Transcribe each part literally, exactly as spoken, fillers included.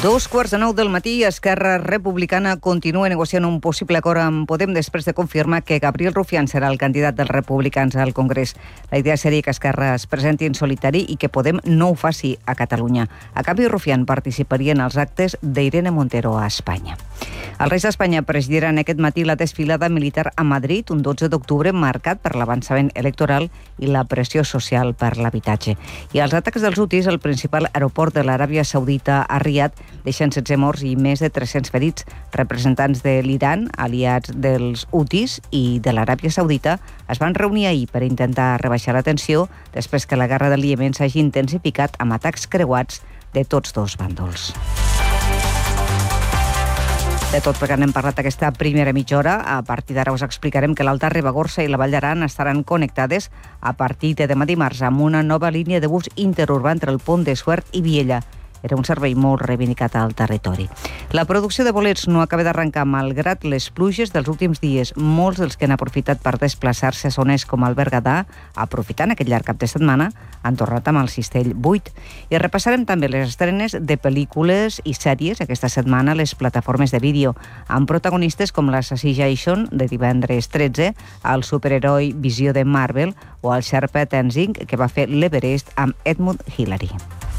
Dos quarts de nou del matí, Esquerra Republicana continua negociant un possible acord amb Podem després de confirmar que Gabriel Rufián serà el candidat dels republicans al Congrés. La idea seria que Esquerra es presenti en solitari i que Podem no ho faci a Catalunya. A canvi, Rufián participaria en els actes d'Irene Montero a Espanya. Els Reis d'Espanya presidiran aquest matí la desfilada militar a Madrid, un dotze d'octubre marcat per l'avançament electoral i la pressió social per l'habitatge. I els atacs dels hutis al principal aeroport de l'Aràbia Saudita a Riad deixen setze morts i més de tres-cents ferits. Representants de l'Iran, aliats dels hutis i de l'Aràbia Saudita, es van reunir ahir per intentar rebaixar la tensió després que la guerra del Iemen s'hagi intensificat amb atacs creuats de tots dos bàndols. De tot plegat n'hem parlat aquesta primera mitja hora. A partir d'ara us explicarem que l'Alta Ribagorça i la Vall d'Aran estaran connectades a partir de demà dimarts amb una nova línia de bus interurbà entre el pont de Suert i Viella. Era un servei molt reivindicat al territori. La producció de bolets no acaba d'arrencar malgrat les pluges dels últims dies. Molts dels que han aprofitat per desplaçar-se a zones com el Berguedà, aprofitant aquest llarg cap de setmana, han tornat amb el cistell buit. I repassarem també les estrenes de pel·lícules i sèries aquesta setmana a les plataformes de vídeo, amb protagonistes com l'assassí Jason, de divendres tretze, el superheroi Visió de Marvel o el Sherpa Tenzing, que va fer l'Everest amb Edmund Hillary.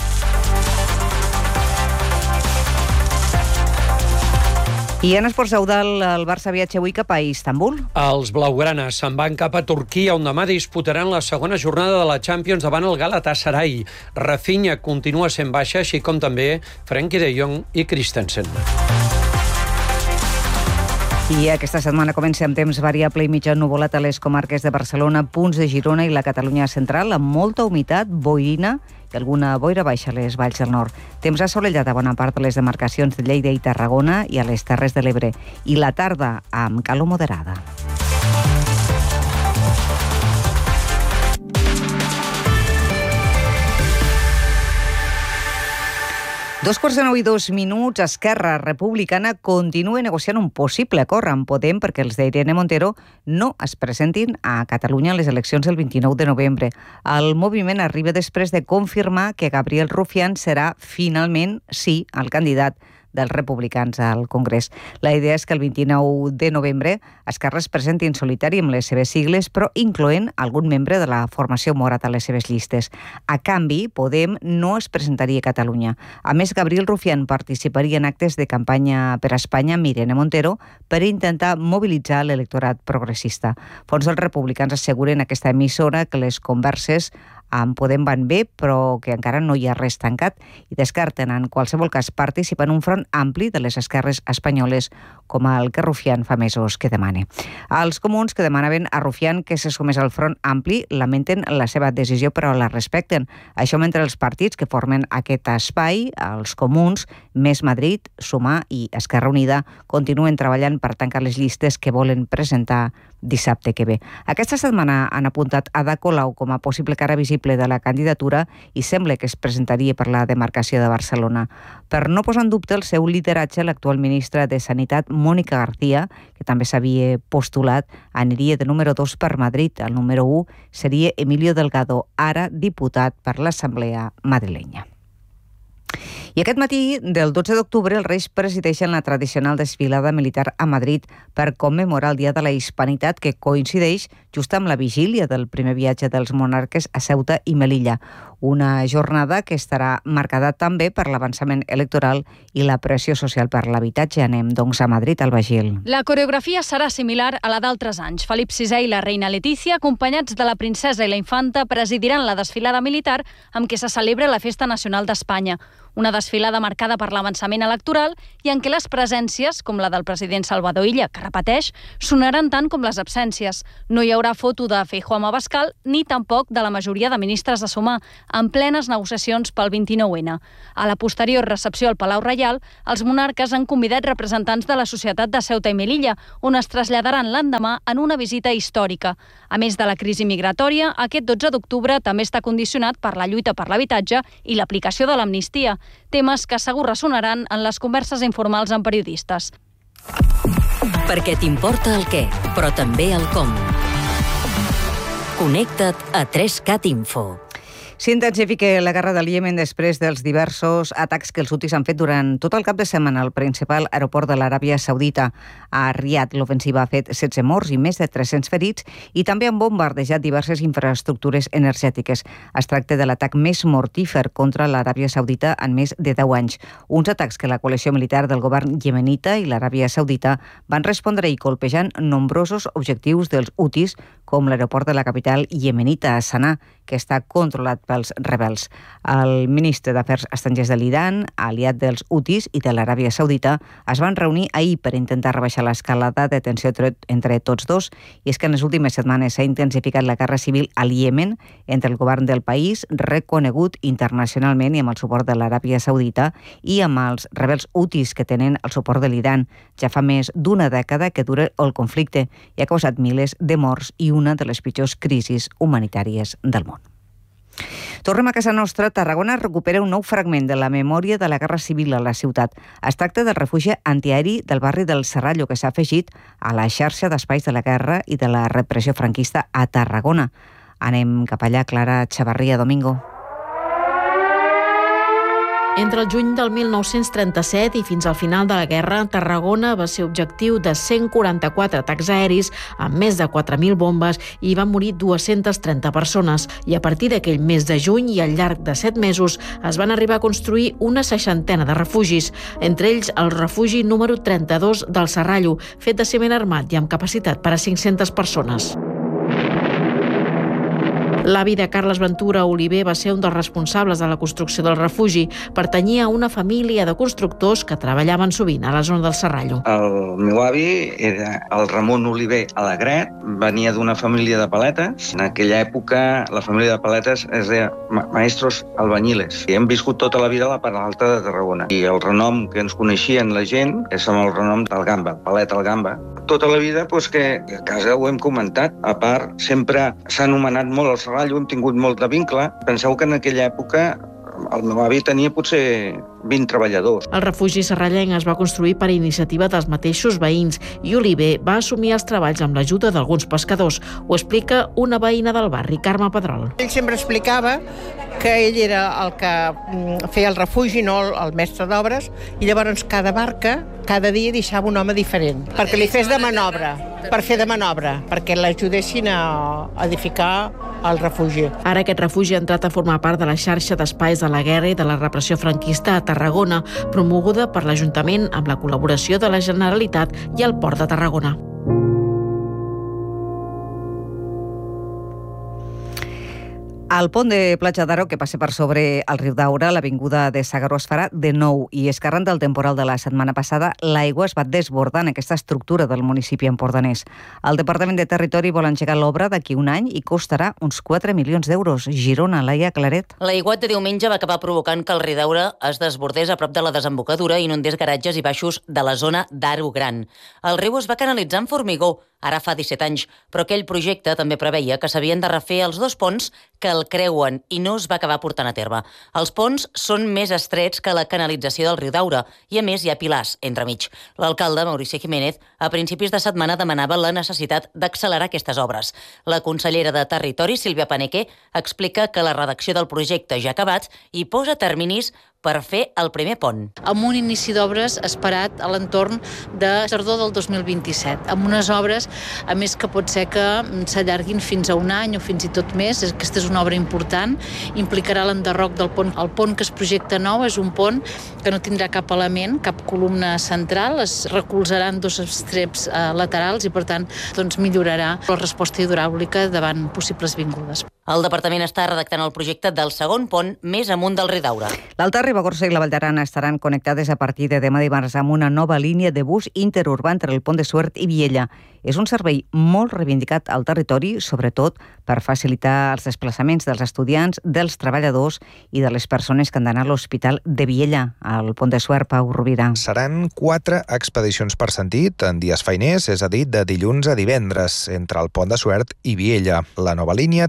I en esports Eudal, el Barça viatja avui cap a Istanbul. Els blaugranes se'n van cap a Turquia, on demà disputaran la segona jornada de la Champions davant el Galatasaray. Rafinha continua sent baixa, així com també Frenkie de Jong i Christensen. I aquesta setmana comença amb temps variable i mitjà nuvolat a les comarques de Barcelona, punts de Girona i la Catalunya central, amb molta humitat, boirina i alguna boira baixa a les valls del nord. Temps assolellat a bona part de les demarcacions de Lleida i Tarragona i a les Terres de l'Ebre. I la tarda amb calor moderada. Dos quarts de nou i dos minuts, Esquerra Republicana continua negociant un possible acord amb Podem perquè els d'Irene Montero no es presentin a Catalunya en les eleccions del vint-i-nou de novembre. El moviment arriba després de confirmar que Gabriel Rufián serà finalment, sí, el candidat dels republicans al Congrés. La idea és que el vint-i-nou de novembre Esquerra es presenti en solitari amb les seves sigles, però incloent algun membre de la formació morat a les seves llistes. A canvi, Podem no es presentaria a Catalunya. A més, Gabriel Rufián participaria en actes de campanya per a Espanya amb Irene Montero per intentar mobilitzar l'electorat progressista. Fons dels republicans asseguren a aquesta emissora que les converses amb Podem van bé, però que encara no hi ha res tancat i descarten en qualsevol cas participar en un front ampli de les esquerres espanyoles com el que Rufián fa mesos que demana. Els comuns, que demanaven a Rufián que se sumés al front ampli, lamenten la seva decisió però la respecten. Això mentre els partits que formen aquest espai, els comuns, Més Madrid, Sumar i Esquerra Unida, continuen treballant per tancar les llistes que volen presentar dissabte que ve. Aquesta setmana han apuntat Ada Colau com a possible cara visible de la candidatura i sembla que es presentaria per la demarcació de Barcelona. Per no posar en dubte el seu lideratge, l'actual ministra de Sanitat, Mónica García, que també s'havia postulat, aniria de número dos per Madrid. El número u seria Emilio Delgado, ara diputat per l'Assemblea madrilenya. I aquest matí, del dotze d'octubre, els Reis presideixen la tradicional desfilada militar a Madrid per commemorar el Dia de la Hispanitat, que coincideix just amb la vigília del primer viatge dels monarques a Ceuta i Melilla. Una jornada que estarà marcada també per l'avançament electoral i la pressió social per l'habitatge. Anem, doncs, a Madrid, al Bagil. La coreografia serà similar a la d'altres anys. Felip sisè i la reina Letícia, acompanyats de la princesa i la infanta, presidiran la desfilada militar amb què se celebra la Festa Nacional d'Espanya. Una desfilada marcada per l'avançament electoral i en què les presències, com la del president Salvador Illa, que repeteix, sonaran tant com les absències. No hi haurà foto de Feijóo amb Abascal ni tampoc de la majoria de ministres de Sumar, en plenes negociacions pel vint-i-nou ene. A la posterior recepció al Palau Reial, els monarques han convidat representants de la societat de Ceuta i Melilla, on es traslladaran l'endemà en una visita històrica. A més de la crisi migratòria, aquest dotze d'octubre també està condicionat per la lluita per l'habitatge i l'aplicació de l'amnistia, temes que segur ressonaran en les converses informals amb periodistes. Perquè t'importa el què, però també el com. Connecta't a tres cat Info. S'intensifica la guerra del Iemen després dels diversos atacs que els hutis han fet durant tot el cap de setmana al principal aeroport de l'Aràbia Saudita. A Riad l'ofensiva ha fet setze morts i més de tres-cents ferits i també han bombardejat diverses infraestructures energètiques. Es tracta de l'atac més mortífer contra l'Aràbia Saudita en més de deu anys. Uns atacs que la coalició militar del govern iemenita i l'Aràbia Saudita van respondre-hi colpejant nombrosos objectius dels hutis, com l'aeroport de la capital iemenita, Sanà, que està controlat pels rebels. El ministre d'Afers Estrangers de l'Iran, aliat dels hutis i de l'Aràbia Saudita, es van reunir ahir per intentar rebaixar l'escalada de tensió entre tots dos, i és que en les últimes setmanes s'ha intensificat la guerra civil al Iemen entre el govern del país, reconegut internacionalment i amb el suport de l'Aràbia Saudita, i amb els rebels hutis que tenen el suport de l'Iran. Ja fa més d'una dècada que dura el conflicte i ha causat milers de morts i una de les pitjors crisis humanitàries del món. Tornem a casa nostra. Tarragona recupera un nou fragment de la memòria de la Guerra Civil a la ciutat. Es tracta del refugi antiaeri del barri del Serrallo, que s'ha afegit a la xarxa d'espais de la guerra i de la repressió franquista a Tarragona. Anem cap allà, Clara Chavarría Domingo. Entre el juny del mil nou-cents trenta-set i fins al final de la guerra, Tarragona va ser objectiu de cent quaranta-quatre atacs aeris amb més de quatre mil bombes i van morir dues-centes trenta persones. I a partir d'aquell mes de juny i al llarg de set mesos es van arribar a construir una seixantena de refugis, entre ells el refugi número trenta-dos del Serrallo, fet de ciment armat i amb capacitat per a cinc-centes persones. L'avi de Carles Ventura, Oliver, va ser un dels responsables de la construcció del refugi. Pertanyia a una família de constructors que treballaven sovint a la zona del Serrallo. El meu avi era el Ramon Oliver Alegret, venia d'una família de paletes. En aquella època la família de paletes es deia maestros albañiles. I hem viscut tota la vida a la part alta de Tarragona. I el renom que ens coneixien la gent és amb el renom del Gamba, Paleta al Gamba. Tota la vida, doncs, que a casa ho hem comentat. A part, sempre s'ha anomenat molt el Serrallo, hem tingut molt de vincle. Penseu que en aquella època el meu avi tenia potser vint treballadors. El refugi serrallenc es va construir per iniciativa dels mateixos veïns i Oliver va assumir els treballs amb l'ajuda d'alguns pescadors. Ho explica una veïna del barri, Carme Pedrol. Ell sempre explicava que ell era el que feia el refugi, no el mestre d'obres, i llavors cada barca, cada dia deixava un home diferent, perquè li fes de manobra, per fer de manobra, perquè l'ajudessin a edificar el refugi. Ara aquest refugi ha entrat a formar part de la xarxa d'espais de la guerra i de la repressió franquista a Tarragona, promoguda per l'Ajuntament amb la col·laboració de la Generalitat i el Port de Tarragona. Al pont de Platja d'Aro, que passa per sobre el riu Daura, l'avinguda de S'Agaró es farà de nou i és que arran del temporal de la setmana passada l'aigua es va desbordar en aquesta estructura del municipi empordanès. El Departament de Territori vol engegar l'obra d'aquí un any i costarà uns quatre milions d'euros. Girona, Laia Claret. L'aiguat de diumenge va acabar provocant que el riu Daura es desbordés a prop de la desembocadura i inundés garatges i baixos de la zona d'Aro Gran. El riu es va canalitzar en formigó, ara fa disset anys, però aquell projecte també preveia que s'havien de refer els dos ponts que el creuen i no es va acabar portant a terme. Els ponts són més estrets que la canalització del riu Daura i, a més, hi ha pilars entremig. L'alcalde, Mauricio Jiménez, a principis de setmana demanava la necessitat d'accelerar aquestes obres. La consellera de Territori, Sílvia Paneque, explica que la redacció del projecte ja ha acabat i posa terminis per fer el primer pont. Amb un inici d'obres esperat a l'entorn de tardor del dos mil vint-i-set, amb unes obres, a més que pot ser que s'allarguin fins a un any o fins i tot més. Aquesta és una obra important, implicarà l'enderroc del pont. El pont que es projecta nou és un pont que no tindrà cap element, cap columna central, es recolzaran dos estreps eh, laterals i, per tant, doncs, millorarà la resposta hidràulica davant possibles vingudes. El departament està redactant el projecte del segon pont més amunt del riu Daura. L'Alta Ribagorça i la Vall d'Aran estaran connectades a partir de demà dimarts amb una nova línia de bus interurbà entre el pont de Suert i Viella. És un servei molt reivindicat al territori, sobretot per facilitar els desplaçaments dels estudiants, dels treballadors i de les persones que han d'anar a l'Hospital de Viella, al pont de Suert. Pau Rovira. Seran quatre expedicions per sentit en dies feiners, és a dir, de dilluns a divendres, entre el pont de Suert i Viella. La nova línia tindrà parada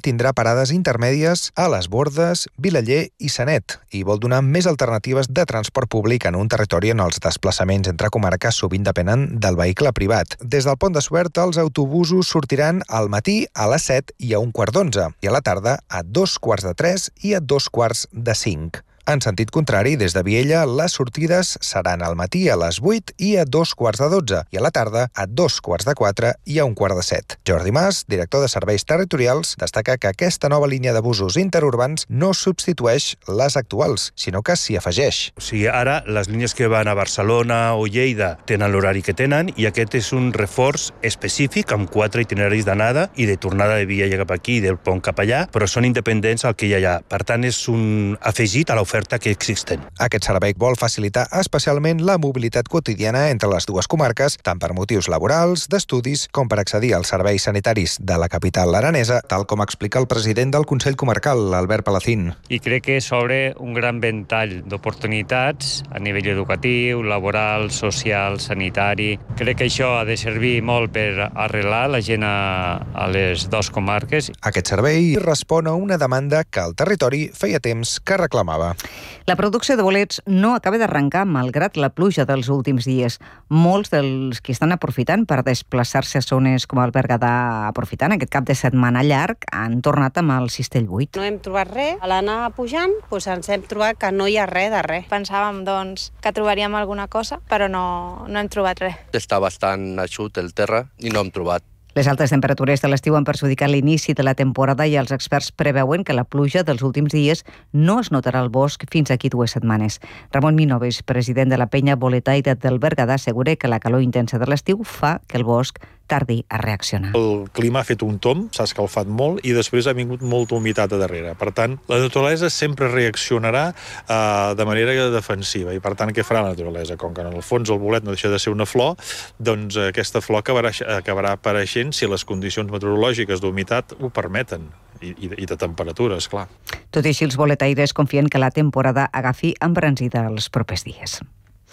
parades intermèdies a Les Bordes, Vilaller i Sanet i vol donar més alternatives de transport públic en un territori on els desplaçaments entre comarques sovint depenen del vehicle privat. Des del Pont de Suert, els autobusos sortiran al matí a les set i a un quart d'onze i a la tarda a dos quarts de tres i a dos quarts de cinc. En sentit contrari, des de Viella, les sortides seran al matí a les vuit i a dos quarts de dotze i a la tarda a dos quarts de quatre i a un quart de set. Jordi Mas, director de Serveis Territorials, destaca que aquesta nova línia de busos interurbans no substitueix les actuals, sinó que s'hi afegeix. O sigui, ara les línies que van a Barcelona o Lleida tenen l'horari que tenen i aquest és un reforç específic amb quatre itineraris d'anada i de tornada de Viella cap aquí i del pont cap allà, però són independents al que hi ha allà. Per tant, és un afegit a l'oferta que existen. Aquest servei vol facilitar especialment la mobilitat quotidiana entre les dues comarques, tant per motius laborals, d'estudis, com per accedir als serveis sanitaris de la capital aranesa, tal com explica el president del Consell Comarcal, Albert Palacín. I crec que s'obre un gran ventall d'oportunitats a nivell educatiu, laboral, social, sanitari. Crec que això ha de servir molt per arrelar la gent a, a les dues comarques. Aquest servei respon a una demanda que el territori feia temps que reclamava. La producció de bolets no acaba d'arrencar malgrat la pluja dels últims dies. Molts dels que estan aprofitant per desplaçar-se a zones com el Berguedà, aprofitant aquest cap de setmana llarg, han tornat amb el cistell buit. No hem trobat res. A l'anar pujant doncs ens hem trobat que no hi ha res de res. Pensàvem doncs, que trobaríem alguna cosa, però no, no hem trobat res. Està bastant eixut el terra i no hem trobat. Les altes temperatures de l'estiu han perjudicat l'inici de la temporada i els experts preveuen que la pluja dels últims dies no es notarà al bosc fins aquí dues setmanes. Ramon Minoves, president de la penya boletaire del Berguedà, assegura que la calor intensa de l'estiu fa que el bosc tardi a reaccionar. El clima ha fet un tomb, s'ha escalfat molt i després ha vingut molta humitat a darrere. Per tant, la naturalesa sempre reaccionarà eh, de manera defensiva i per tant, què farà la naturalesa? Com que en el fons el bolet no deixa de ser una flor, doncs aquesta flor acabarà, acabarà apareixent si les condicions meteorològiques d'humitat ho permeten i, i de temperatures, clar. Tot i així, els boletaires confien que la temporada agafi embranzida els propers dies.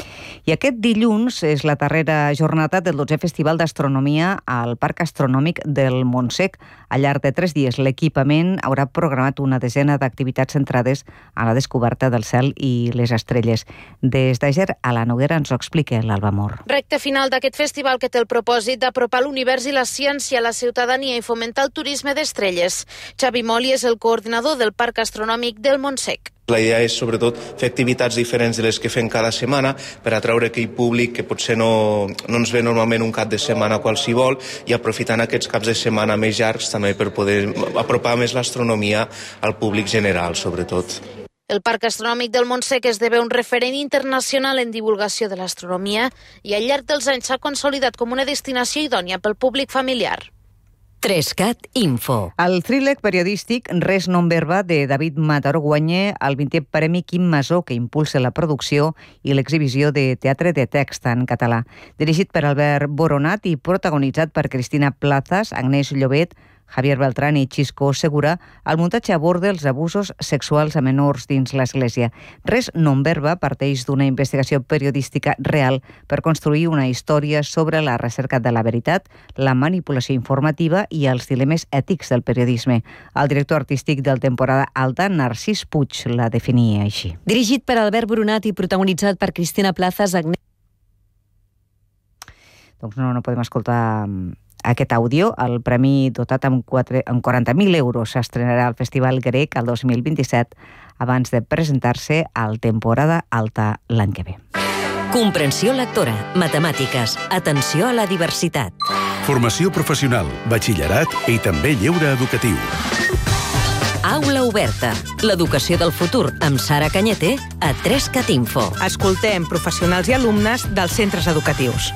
I aquest dilluns és la darrera jornada del dotzè Festival d'Astronomia al Parc Astronòmic del Montsec. Al llarg de tres dies, l'equipament haurà programat una desena d'activitats centrades a la descoberta del cel i les estrelles. Des d'Àger a la Noguera ens ho explica l'Alba Mor. Recte final d'aquest festival que té el propòsit d'apropar l'univers i la ciència a la ciutadania i fomentar el turisme d'estrelles. Xavi Moli és el coordinador del Parc Astronòmic del Montsec. La idea és, sobretot, fer activitats diferents de les que fem cada setmana per atraure aquell públic que potser no, no ens ve normalment un cap de setmana qualsevol i aprofitant aquests caps de setmana més llargs també per poder apropar més l'astronomia al públic general, sobretot. El Parc Astronòmic del Montsec esdevé un referent internacional en divulgació de l'astronomia i al llarg dels anys s'ha consolidat com una destinació idònia pel públic familiar. Trescat Info. El thriller periodístic Res non verba de David Mataró guanya el vintè Premi Quim Masó, que impulsa la producció i l'exhibició de teatre de text en català. Dirigit per Albert Boronat i protagonitzat per Cristina Plazas, Agnès Llobet, Javier Beltrán i Xisco Segura, el muntatge aborda els abusos sexuals a menors dins l'Església. Res non verba parteix d'una investigació periodística real per construir una història sobre la recerca de la veritat, la manipulació informativa i els dilemes ètics del periodisme. El director artístic del Temporada Alta, Narcís Puig, la definia així. Dirigit per Albert Boronat i protagonitzat per Cristina Plazas, Agnès... Doncs no, no podem escoltar aquest àudio. El premi dotat amb, amb quaranta mil euros s'estrenarà al Festival Grec el dos mil vint-i-set abans de presentar-se al Temporada Alta l'any que ve. Comprensió lectora, matemàtiques, atenció a la diversitat. Formació professional, batxillerat i també lleure educatiu. Aula oberta, l'educació del futur amb Sara Cañete a Trescat Info. Escoltem professionals i alumnes dels centres educatius.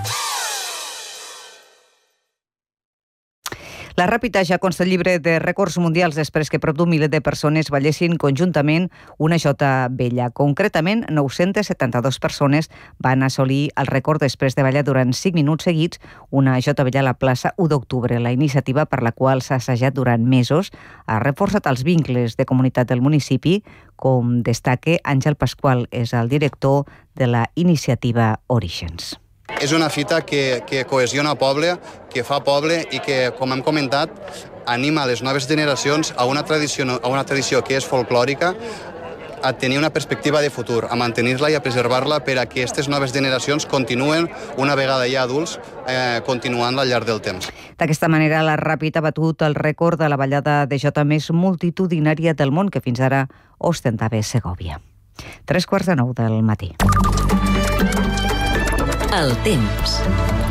La Ràpita ja consta el llibre de rècords mundials després que prop d'un miler de persones ballessin conjuntament una jota vella. Concretament, nou-centes setanta-dues persones van assolir el rècord després de ballar durant cinc minuts seguits una jota vella a la plaça u d'octubre. La iniciativa, per la qual s'ha assajat durant mesos, ha reforçat els vincles de comunitat del municipi, com destaca Àngel Pasqual, és el director de la iniciativa Orígens. És una fita que, que cohesiona poble, que fa poble i que, com hem comentat, anima les noves generacions a una tradició, a una tradició que és folclòrica, a tenir una perspectiva de futur, a mantenir-la i a preservar-la per a que aquestes noves generacions continuen, una vegada ja adults, eh, continuant-la al llarg del temps. D'aquesta manera, la Ràpid ha batut el rècord de la ballada de jota més multitudinària del món, que fins ara ostentava Segòvia. Tres quarts de nou del matí. El temps.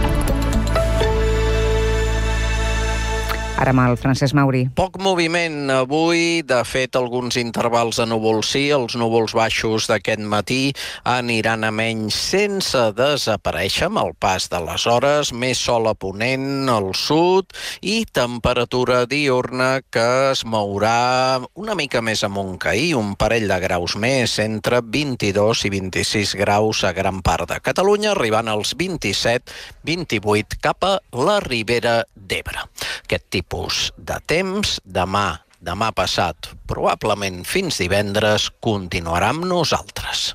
Ara amb el Francesc Mauri. Poc moviment avui, de fet alguns intervals de núvols sí, els núvols baixos d'aquest matí aniran a menys sense desaparèixer amb el pas de les hores, més sol a ponent, al sud i temperatura diürna que es mourà una mica més amunt que ahir, un parell de graus més, entre vint-i-dos i vint-i-sis graus a gran part de Catalunya, arribant als vint-i-set vint-i-vuit cap a la Ribera d'Ebre. Aquest tipus de temps, demà, demà passat, probablement fins divendres, continuarà amb nosaltres.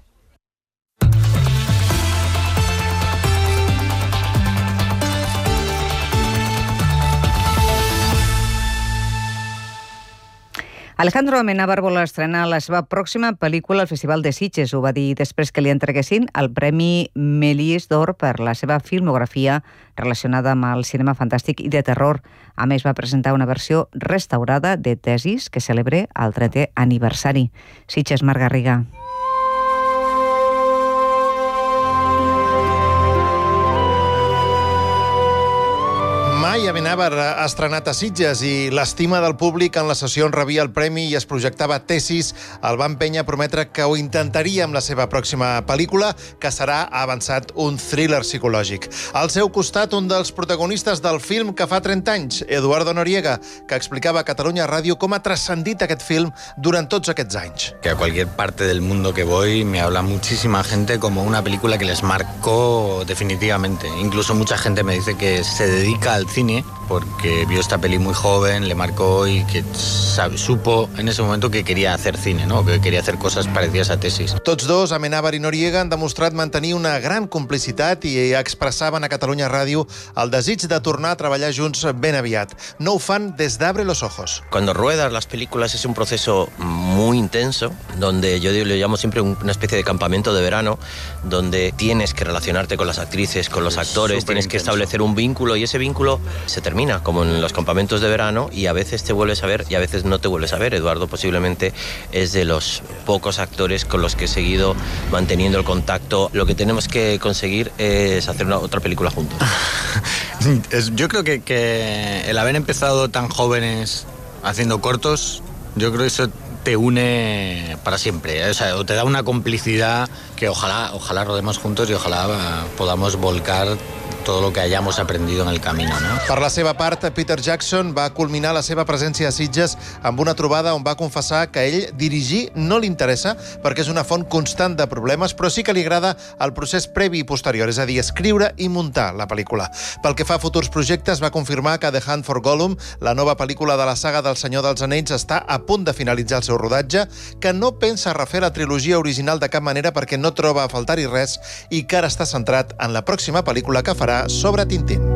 Alejandro Amenábar vol estrenar la seva pròxima pel·lícula al Festival de Sitges. Ho va dir després que li entreguessin el Premi Méliès d'Or per la seva filmografia relacionada amb el cinema fantàstic i de terror. A més, va presentar una versió restaurada de Tesis que celebra el trentè aniversari. Sitges, Marc Garriga. Mai Amenábar ha estrenat a Sitges i l'estima del públic en la sessió on rebia el premi i es projectava Tesis el va empènyer a prometre que ho intentaria amb la seva pròxima pel·lícula, que serà, ha avançat, un thriller psicològic. Al seu costat, un dels protagonistes del film que fa trenta anys, Eduardo Noriega, que explicava a Catalunya Ràdio com ha transcendit aquest film durant tots aquests anys. Que a cualquier parte del mundo que voy me habla muchísima gente como una película que les marcó definitivamente. Incluso mucha gente me dice que se dedica al cine porque vio esta peli muy joven, le marcó y que sabe, supo en ese momento que quería hacer cine, ¿no? Que quería hacer cosas parecidas a Tesis. Tots dos, Amenábar i Noriega, han demostrat mantenir una gran complicitat i expressaven a Catalunya Ràdio el desig de tornar a treballar junts ben aviat. No ho fan des d'Abre los ojos. Cuando ruedas las películas es un proceso muy intenso, donde yo le llamo siempre una especie de campamento de verano, donde tienes que relacionarte con las actrices, con los actores, tienes que establecer un vínculo y ese vínculo se termina, como en los campamentos de verano, y a veces te vuelves a ver y a veces no te vuelves a ver. Eduardo posiblemente es de los pocos actores con los que he seguido manteniendo el contacto. Lo que tenemos que conseguir es hacer una, otra película juntos. Yo creo que, que el haber empezado tan jóvenes haciendo cortos, yo creo que eso te une para siempre, o sea, o te da una complicidad que ojalá, ojalá rodemos juntos y ojalá podamos volcar todo lo que hayamos aprendido en el camino, ¿no? Per la seva part, Peter Jackson va culminar la seva presència a Sitges amb una trobada on va confessar que ell dirigir no li interessa perquè és una font constant de problemes, però sí que li agrada el procés previ i posterior, és a dir, escriure i muntar la pel·lícula. Pel que fa a futurs projectes, va confirmar que The Hunt for Gollum, la nova pel·lícula de la saga del Senyor dels Anells, està a punt de finalitzar el seu rodatge, que no pensa refer la trilogia original de cap manera perquè no troba a faltar-hi res i que ara està centrat en la pròxima pel·lícula que farà sobre Tintín.